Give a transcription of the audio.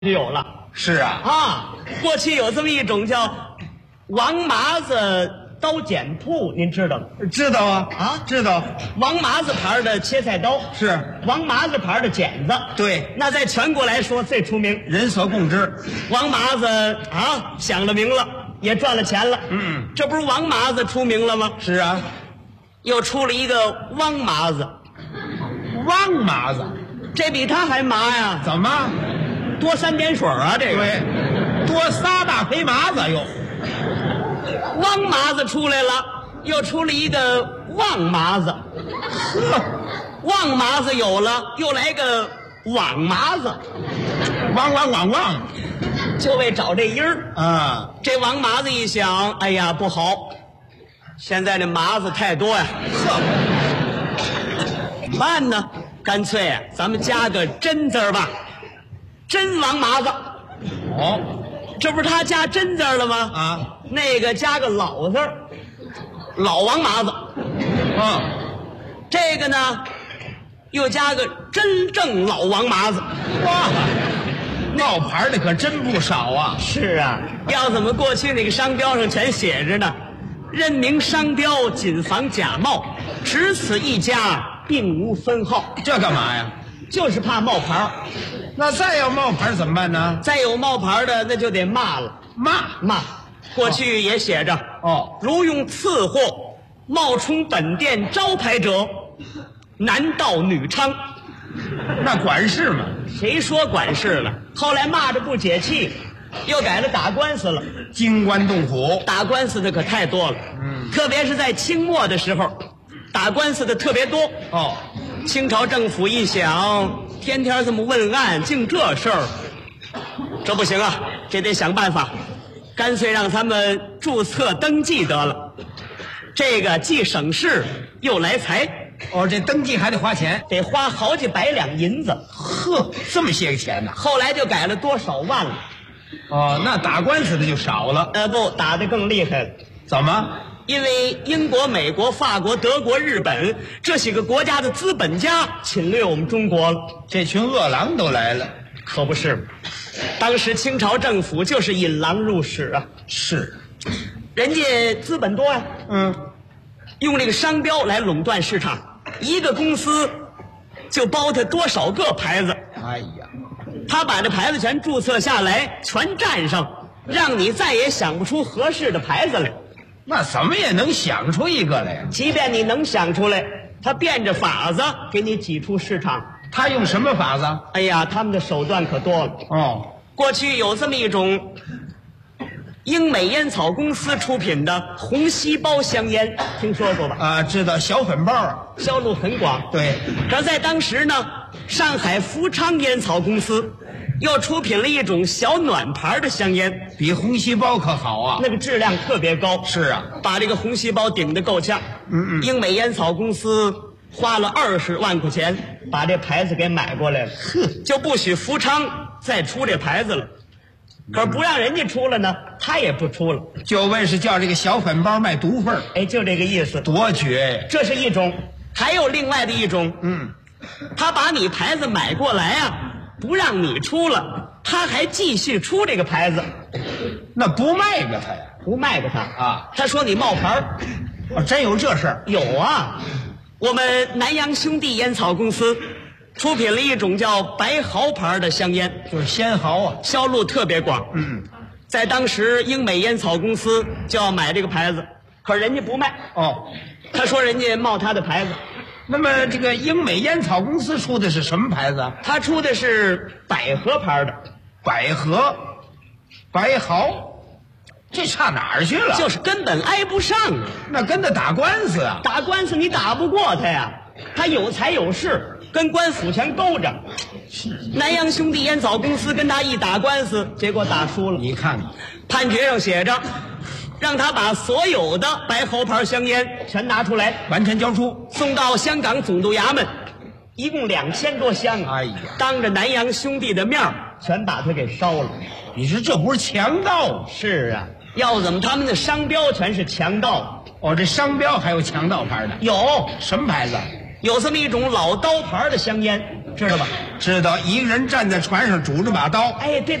就有了。 是啊， 啊，过去有这么一种叫王麻子刀剪铺，您知道吗？ 知道啊，知道。 王麻子牌的切菜刀是王麻子牌的剪子， 对， 那在全国来说最出名， 人所共知。 王麻子啊，响了名了，也赚了钱了。这不是王麻子出名了吗？ 是啊， 又出了一个汪麻子， 汪麻子， 这比他还麻呀， 怎么？ 多3点水啊，这个。 对，多仨大肥麻子哟。 汪麻子出来了，又出了一个旺麻子。 呵， 旺麻子有了，又来个网麻子， 汪， 就为找这音儿啊。 这王麻子一想，哎呀不好，现在这麻子太多呀， 呵， 怎么办呢？干脆啊，咱们加个真字儿吧，真王麻子。 哦， 这不是他加真字儿了吗？ 啊， 那个加个老字儿，老王麻子。这个呢，又加个真正老王麻子。 哇，冒牌的可真不少啊。 是啊，要怎么过去那个商标上全写着呢？任明商标，谨防假冒，只此一家，并无分号。 这干嘛呀？ 就是怕冒牌儿。 那再要冒牌怎么办呢？ 再有冒牌的，那就得骂了。骂。过去也写着如用次货冒充本店招牌者，男盗女娼。 那管事吗？ 谁说管事了？后来骂着不解气，又改了打官司了。 惊棺动斧， 打官司的可太多了。特别是在清末的时候，打官司的特别多。清朝政府一想，天天这么问案，净这事儿，这不行啊，这得想办法，干脆让他们注册登记得了。这个既省事又来财。 这登记还得花钱， 得花好几百两银子。 呵，这么些个钱呢？ 后来就改了多少万了。 那打官司的就少了。 不，打得更厉害了。 怎么？ 因为英国、美国、法国、德国、日本这些个国家的资本家侵略我们中国了， 这群饿狼都来了。 可不是吗？当时清朝政府就是引狼入室啊。 是， 人家资本多呀。用这个商标来垄断市场，一个公司就包他多少个牌子。 哎呀， 他把这牌子全注册下来，全占上，让你再也想不出合适的牌子来。 那怎么也能想出一个来呀？ 即便你能想出来，他变着法子给你挤出市场。 他用什么法子？ 哎呀，他们的手段可多了。过去有这么一种英美烟草公司出品的红细胞香烟，听说过吧？ 知道，小粉包， 销路很广。 对， 可在当时呢，上海福昌烟草公司又出品了一种小暖牌的香烟， 比红细胞可好啊， 那个质量特别高。 是啊， 把这个红细胞顶得够呛。英美烟草公司花了20万块钱把这牌子给买过来了，就不许福昌再出这牌子了。可是不让人家出了呢，他也不出了， 就为是叫这个小粉包卖毒贩。 就这个意思。 多绝呀！ 这是一种，还有另外的一种。他把你牌子买过来啊，不让你出了，他还继续出这个牌子。 那不卖给他呀？ 不卖给他他说你冒牌。 真有这事儿？ 有啊，我们南洋兄弟烟草公司出品了一种叫白毫牌的香烟， 就是仙毫啊， 销路特别广。在当时英美烟草公司就要买这个牌子，可是人家不卖。他说人家冒他的牌子。 那么这个英美烟草公司出的是什么牌子？ 他出的是百合牌的。 百合，白毫，这差哪儿去了？ 就是根本挨不上啊。 那跟他打官司啊？ 打官司你打不过他呀，他有财有势，跟官府全勾着。南洋兄弟烟草公司跟他一打官司，结果打输了。 你看看， 判决上写着，让他把所有的白毫牌香烟全拿出来， 完全交出， 送到香港总督衙门，一共2000多箱。 哎呀， 当着南洋兄弟的面全把他给烧了。 你说这不是强盗吗？ 是啊，要怎么他们的商标全是强盗？ 这商标还有强盗牌的？ 有。 什么牌子？ 有这么一种老刀牌的香烟， 知道吧？ 知道，一个人站在船上拄着把刀。 哎，对。